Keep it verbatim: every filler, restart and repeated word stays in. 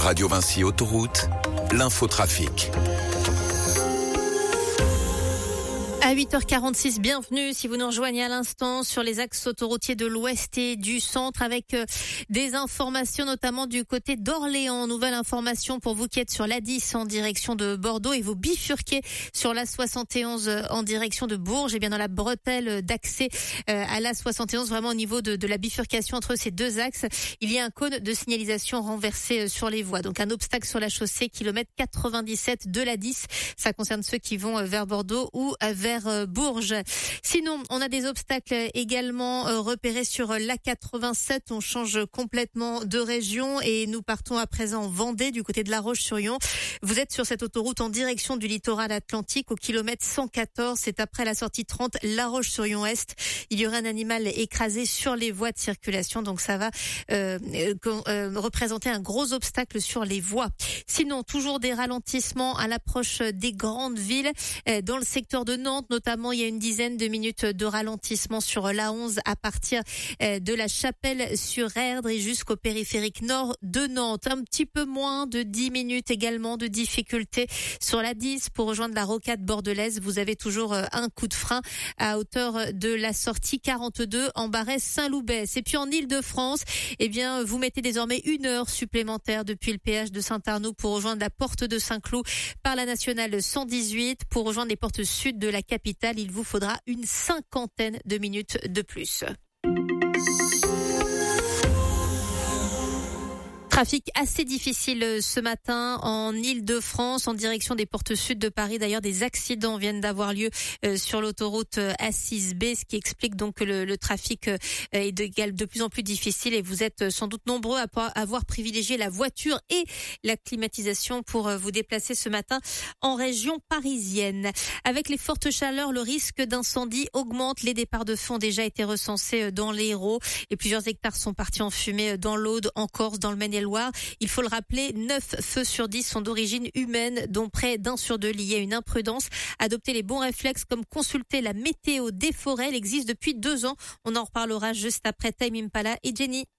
Radio Vinci Autoroute, l'infotrafic. À huit heures quarante-six, bienvenue si vous nous rejoignez à l'instant sur les axes autoroutiers de l'ouest et du centre avec euh, des informations notamment du côté d'Orléans. Nouvelle information pour vous qui êtes sur l'A dix en direction de Bordeaux et vous bifurquez sur l'A soixante et onze en direction de Bourges et bien dans la bretelle d'accès euh, à l'A soixante et onze, vraiment au niveau de, de la bifurcation entre ces deux axes. Il y a un cône de signalisation renversé sur les voies. Donc un obstacle sur la chaussée, kilomètre quatre-vingt-dix-sept de l'A dix. Ça concerne ceux qui vont vers Bordeaux ou vers Bourges. Sinon, on a des obstacles également euh, repérés sur l'A quatre-vingt-sept. On change complètement de région et nous partons à présent en Vendée, du côté de La Roche-sur-Yon. Vous êtes sur cette autoroute en direction du littoral atlantique au kilomètre cent quatorze. C'est après la sortie trente La Roche-sur-Yon Est. Il y aurait un animal écrasé sur les voies de circulation, donc ça va euh, euh, représenter un gros obstacle sur les voies. Sinon, toujours des ralentissements à l'approche des grandes villes. Euh, dans le secteur de Nantes, notamment, il y a une dizaine de minutes de ralentissement sur l'A onze à partir de la Chapelle-sur-Erdre et jusqu'au périphérique nord de Nantes. Un petit peu moins de dix minutes également de difficulté sur l'A dix pour rejoindre la rocade bordelaise. Vous avez toujours un coup de frein à hauteur de la sortie quarante-deux en Barès-Saint-Loubès. Et puis en Île-de-France, eh bien, vous mettez désormais une heure supplémentaire depuis le péage de Saint-Arnoux pour rejoindre la porte de Saint-Cloud par la nationale cent dix-huit. Pour rejoindre les portes sud de la capitale, il vous faudra une cinquantaine de minutes de plus. Trafic assez difficile ce matin en Île-de-France, en direction des portes sud de Paris. D'ailleurs, des accidents viennent d'avoir lieu euh, sur l'autoroute A six B, ce qui explique donc que le, le trafic euh, est de, de plus en plus difficile et vous êtes sans doute nombreux à avoir privilégié la voiture et la climatisation pour euh, vous déplacer ce matin en région parisienne. Avec les fortes chaleurs, le risque d'incendie augmente. Les départs de feu ont déjà été recensés dans l'Hérault et plusieurs hectares sont partis en fumée dans l'Aude, en Corse, dans le Maine-et-Loire. Il faut le rappeler, neuf feux sur dix sont d'origine humaine, dont près d'un sur deux liés à une imprudence. Adopter les bons réflexes comme consulter la météo des forêts, elle existe depuis deux ans. On en reparlera juste après Time Impala et Jenny.